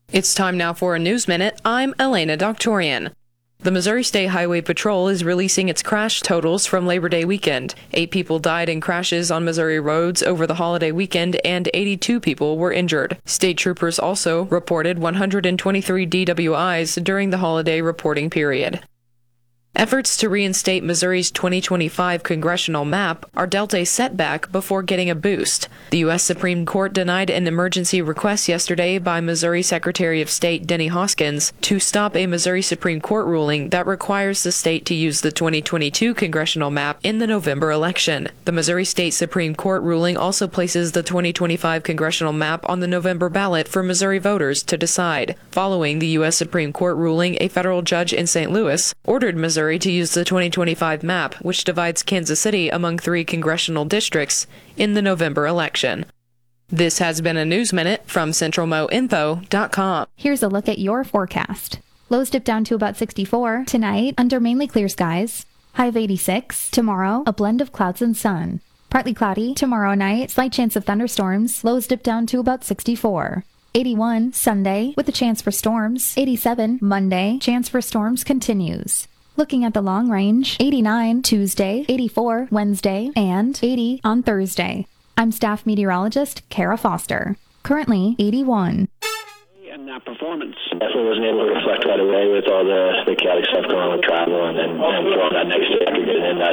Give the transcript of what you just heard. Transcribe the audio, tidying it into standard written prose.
It's time now for a News Minute. I'm Elena Doctorian. The Missouri State Highway Patrol is releasing its crash totals from Labor Day weekend. 8 people died in crashes on Missouri roads over the holiday weekend, and 82 people were injured. State troopers also reported 123 DWIs during the holiday reporting period. Efforts to reinstate Missouri's 2025 congressional map are dealt a setback before getting a boost. The U.S. Supreme Court denied an emergency request yesterday by Missouri Secretary of State Denny Hoskins to stop a Missouri Supreme Court ruling that requires the state to use the 2022 congressional map in the November election. The Missouri State Supreme Court ruling also places the 2025 congressional map on the November ballot for Missouri voters to decide. Following the U.S. Supreme Court ruling, a federal judge in St. Louis ordered Missouri to use the 2025 map, which divides Kansas City among 3 congressional districts in the November election. This has been a News Minute from CentralMoInfo.com. Here's a look at your forecast. Lows dip down to about 64. Tonight, under mainly clear skies. High of 86. Tomorrow, a blend of clouds and sun. Partly cloudy. Tomorrow night, slight chance of thunderstorms. Lows dip down to about 64. 81 Sunday, with a chance for storms. 87 Monday, chance for storms continues. Looking at the long range, 89 Tuesday, 84 Wednesday, and 80 on Thursday. I'm staff meteorologist Kara Foster. Currently 81. And that performance definitely wasn't able to reflect right away with all the chaotic stuff going on with travel and throwing that next day after getting in that